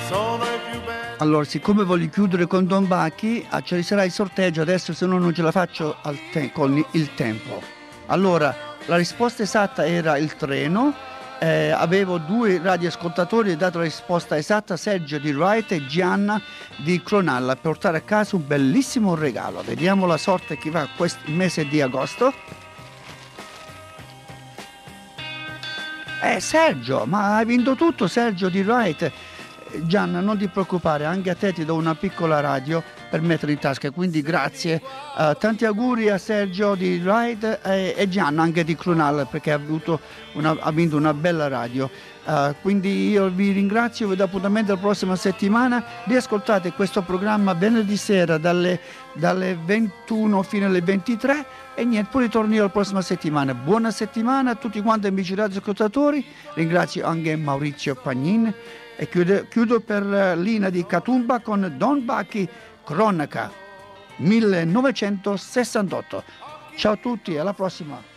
Allora, siccome voglio chiudere con Don Bacchi, ci sarà il sorteggio adesso, se no non ce la faccio con il tempo. Allora, la risposta esatta era il treno. Avevo 2 radioascoltatori e dato la risposta esatta, Sergio di Wright e Gianna di Cronalla, per portare a casa un bellissimo regalo. Vediamo la sorte che va il mese di agosto. Sergio, ma hai vinto tutto, Sergio di Wright. Gianna, non ti preoccupare, anche a te ti do una piccola radio per mettere in tasca, quindi grazie. Tanti auguri a Sergio di Ride e Gianna anche di Cronal, perché ha vinto una bella radio. Quindi io vi ringrazio, vi do appuntamento la prossima settimana. Riascoltate questo programma venerdì sera dalle 21 fino alle 23 e niente, poi ritorno la prossima settimana. Buona settimana a tutti quanti amici radioascoltatori, ringrazio anche Maurizio Pagnin e chiudo per Lina di Catumba con Don Bacchi, Cronaca 1968. Ciao a tutti, alla prossima.